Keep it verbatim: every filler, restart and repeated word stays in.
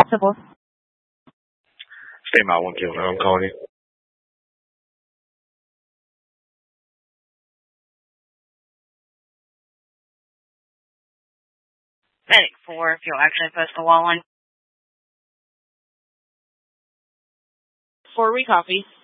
Possible. Stay my one kill. I'm calling you. Medic four, if you'll actually post the wall line. Four, we copy.